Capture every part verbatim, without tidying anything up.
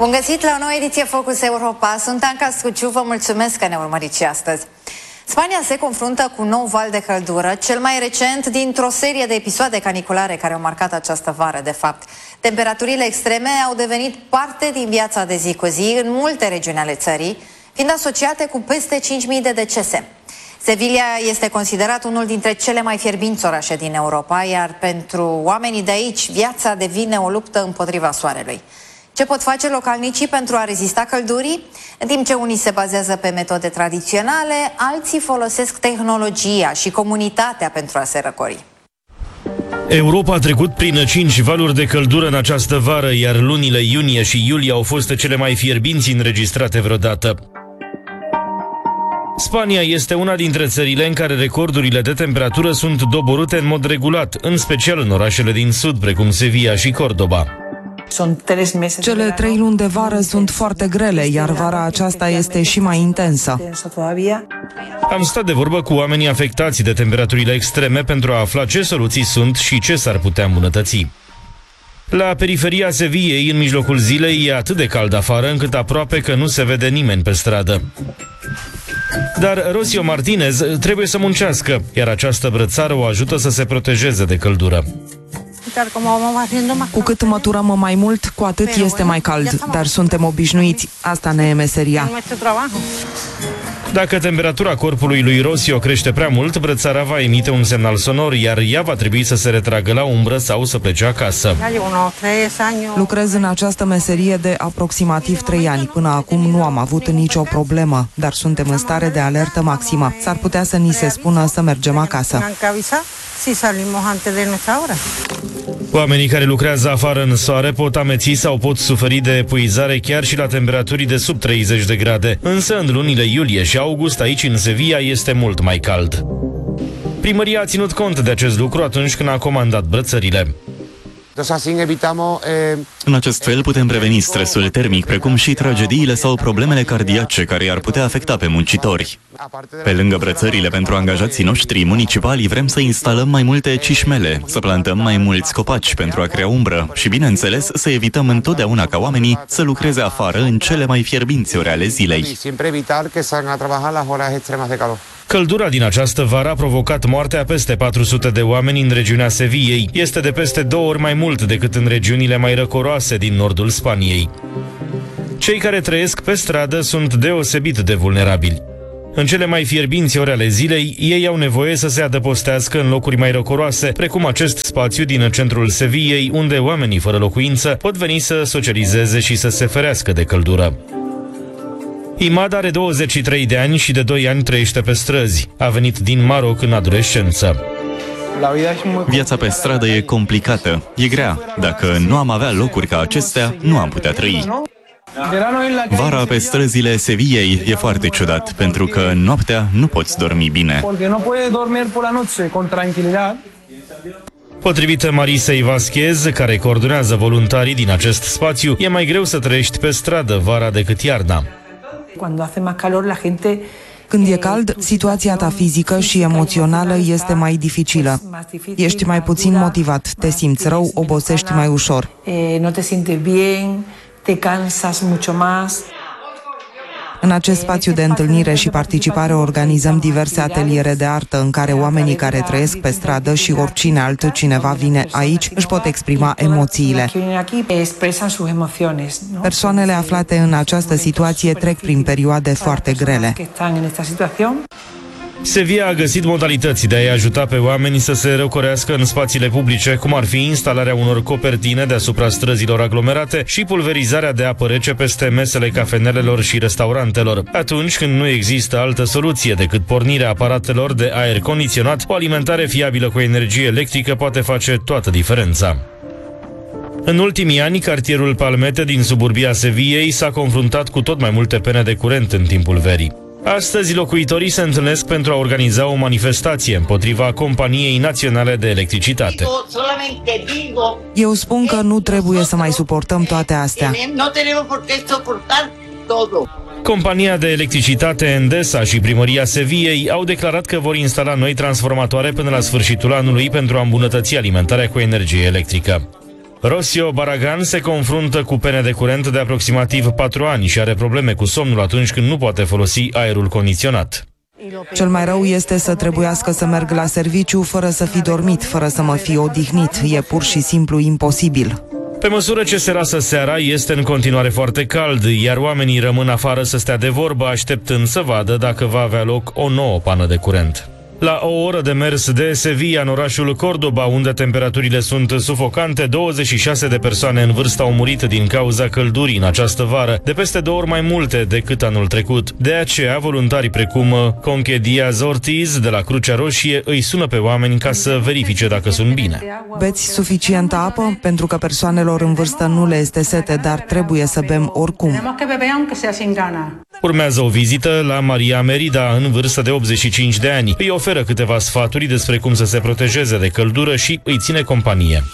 Bun găsit la o nouă ediție Focus Europa. Sunt Anca Scuciu, vă mulțumesc că ne urmăriți și astăzi. Spania se confruntă cu un nou val de căldură, cel mai recent dintr-o serie de episoade caniculare care au marcat această vară, de fapt. Temperaturile extreme au devenit parte din viața de zi cu zi în multe regiuni ale țării, fiind asociate cu peste cinci mii de decese. Sevilla este considerat unul dintre cele mai fierbinți orașe din Europa, iar pentru oamenii de aici viața devine o luptă împotriva soarelui. Ce pot face localnicii pentru a rezista căldurii? În timp ce unii se bazează pe metode tradiționale, alții folosesc tehnologia și comunitatea pentru a se răcori. Europa a trecut prin cinci valuri de căldură în această vară, iar lunile iunie și iulie au fost cele mai fierbinți înregistrate vreodată. Spania este una dintre țările în care recordurile de temperatură sunt doborâte în mod regulat, în special în orașele din sud, precum Sevilla și Córdoba. Cele trei luni de vară sunt foarte grele, iar vara aceasta este și mai intensă. Am stat de vorbă cu oamenii afectați de temperaturile extreme pentru a afla ce soluții sunt și ce s-ar putea îmbunătăți. La periferia Sevillei, în mijlocul zilei, e atât de cald afară încât aproape că nu se vede nimeni pe stradă. Dar Rocío Martínez trebuie să muncească, iar această brățară o ajută să se protejeze de căldură. Cu cât măturăm mai mult, cu atât este mai cald, dar suntem obișnuiți. Asta ne e meseria. Dacă temperatura corpului lui Rocío crește prea mult, brățara va emite un semnal sonor, iar ea va trebui să se retragă la umbră sau să plece acasă. Lucrez în această meserie de aproximativ trei ani. Până acum nu am avut nicio problemă, dar suntem în stare de alertă maximă. S-ar putea să ni se spună să mergem acasă. Oamenii care lucrează afară în soare pot ameți sau pot suferi de epuizare chiar și la temperaturi de sub treizeci de grade. Însă în lunile iulie și august aici în Sevilla este mult mai cald. Primăria a ținut cont de acest lucru atunci când a comandat brățările. În acest fel putem preveni stresul termic, precum și tragediile sau problemele cardiace care ar putea afecta pe muncitori. Pe lângă brățările pentru angajații noștri municipali, vrem să instalăm mai multe cișmele, să plantăm mai mulți copaci pentru a crea umbră și, bineînțeles, să evităm întotdeauna ca oamenii să lucreze afară în cele mai fierbinți ore ale zilei. Căldura din această vară a provocat moartea a peste patru sute de oameni în regiunea Sevillei. Este de peste două ori mai mult decât în regiunile mai răcoroase din nordul Spaniei. Cei care trăiesc pe stradă sunt deosebit de vulnerabili. În cele mai fierbinți ore ale zilei, ei au nevoie să se adăpostească în locuri mai răcoroase, precum acest spațiu din centrul Sevillei, unde oamenii fără locuință pot veni să socializeze și să se ferească de căldură. Imad are douăzeci și trei de ani și de doi ani trăiește pe străzi. A venit din Maroc în adolescență. Viața pe stradă e complicată, e grea. Dacă nu am avea locuri ca acestea, nu am putea trăi. Vara pe străzile Sevillei e foarte ciudat, pentru că noaptea nu poți dormi bine. Potrivit Marisei Vasquez, care coordonează voluntarii din acest spațiu, e mai greu să trăiești pe stradă vara decât iarna. Când e cald, situația ta fizică și emoțională este mai dificilă. Ești mai puțin motivat, te simți rău, obosești mai ușor. În acest spațiu de întâlnire și participare organizăm diverse ateliere de artă în care oamenii care trăiesc pe stradă și oricine altcineva vine aici își pot exprima emoțiile. Persoanele aflate în această situație trec prin perioade foarte grele. Sevilla a găsit modalități de a-i ajuta pe oameni să se răcorească în spațiile publice, cum ar fi instalarea unor copertine deasupra străzilor aglomerate și pulverizarea de apă rece peste mesele cafenelelor și restaurantelor. Atunci când nu există altă soluție decât pornirea aparatelor de aer condiționat, o alimentare fiabilă cu energie electrică poate face toată diferența. În ultimii ani, cartierul Palmete din suburbia Sevillei s-a confruntat cu tot mai multe pene de curent în timpul verii. Astăzi, locuitorii se întâlnesc pentru a organiza o manifestație împotriva Companiei Naționale de Electricitate. Eu spun că nu trebuie să mai suportăm toate astea. Compania de electricitate Endesa și primăria Sevillei au declarat că vor instala noi transformatoare până la sfârșitul anului pentru a îmbunătăți alimentarea cu energie electrică. Rossio Baragan se confruntă cu pene de curent de aproximativ patru ani și are probleme cu somnul atunci când nu poate folosi aerul condiționat. Cel mai rău este să trebuiască să merg la serviciu fără să fi dormit, fără să mă fi odihnit. E pur și simplu imposibil. Pe măsură ce se lasă seara, este în continuare foarte cald, iar oamenii rămân afară să stea de vorbă, așteptând să vadă dacă va avea loc o nouă pană de curent. La o oră de mers de Sevilla, în orașul Cordoba, unde temperaturile sunt sufocante, douăzeci și șase de persoane în vârstă au murit din cauza căldurii în această vară, de peste două ori mai multe decât anul trecut. De aceea, voluntarii precum Conche Diaz Ortiz de la Crucea Roșie îi sună pe oameni ca să verifice dacă sunt bine. Beți suficientă apă? Pentru că persoanelor în vârstă nu le este sete, dar trebuie să bem oricum. Urmează o vizită la Maria Merida, în vârstă de optzeci și cinci de ani. Îi oferă câteva sfaturi despre cum să se protejeze de căldură și îi ține companie.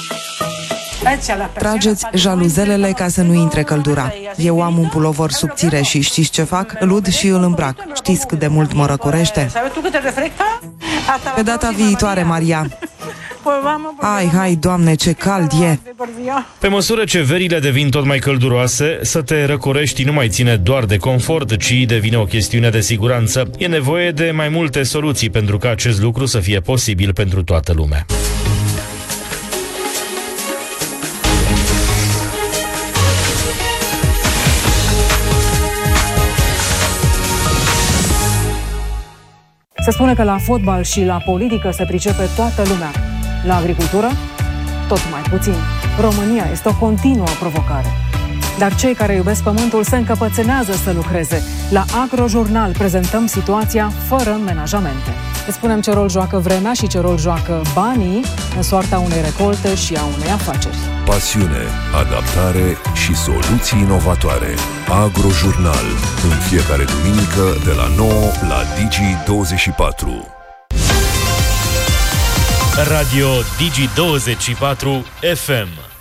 Trageți jaluzelele ca să nu intre căldura. Eu am un pulover subțire și știți ce fac? Îl ud și îl îmbrac. Știți cât de mult mă răcorește? Pe data viitoare, Maria. Hai, hai, Doamne, ce cald e! Pe măsură ce verile devin tot mai călduroase, să te răcorești nu mai ține doar de confort, ci devine o chestiune de siguranță. E nevoie de mai multe soluții pentru ca acest lucru să fie posibil pentru toată lumea. Se spune că la fotbal și la politică se pricepe toată lumea. La agricultură, tot mai puțin. România este o continuă provocare. Dar cei care iubesc pământul se încăpățânează să lucreze. La Agrojurnal prezentăm situația fără menajamente. Îți spunem ce rol joacă vremea și ce rol joacă banii în soarta unei recolte și a unei afaceri. Pasiune, adaptare și soluții inovatoare. Agrojurnal. În fiecare duminică de la nouă la Digi douăzeci și patru. Radio Digi douăzeci și patru F M.